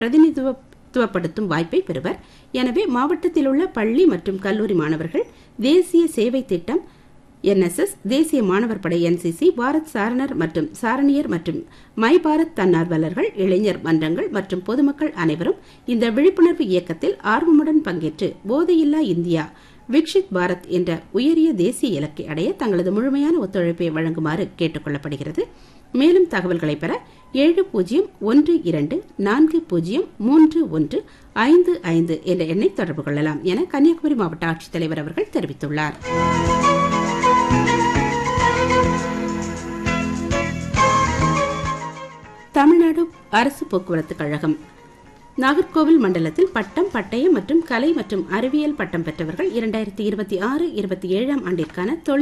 பிரதிநிதித்துவப்படுத்தும் வாய்ப்பை பெறுவர். எனவே மாவட்டத்தில் உள்ள பள்ளி மற்றும் கல்லூரி மாணவர்கள் தேசிய சேவை திட்டம் NSS, தேசிய மாணவர் படை NCC, பாரத் சாரணர் மற்றும் சாரணியர் மற்றும் மை பாரத் தன்னார்வலர்கள், இளைஞர் மன்றங்கள் மற்றும் பொதுமக்கள் அனைவரும் இந்த விழிப்புணர்வு இயக்கத்தில் ஆர்வமுடன் பங்கேற்று போதையில்லா இந்தியா விக்ஷித் பாரத் என்ற உயரிய தேசிய இலக்கை அடைய தங்களது முழுமையான ஒத்துழைப்பை வழங்குமாறு கேட்டுக் கொள்ளப்படுகிறது. மேலும் தகவல்களை பெற 7012403155 என்ற எண்ணை தொடர்பு கொள்ளலாம் என கன்னியாகுமரி மாவட்ட ஆட்சித்தலைவர் அவர்கள் தெரிவித்துள்ளார். தமிழ்நாடு அரசு போக்குவரத்து கழகம் நாகர்கோவில் மண்டலத்தில் பட்டம், பட்டயம் மற்றும் கலை மற்றும் அறிவியல் பட்டம் பெற்றவர்கள் 2026-27 ஆண்டிற்கான தொழில்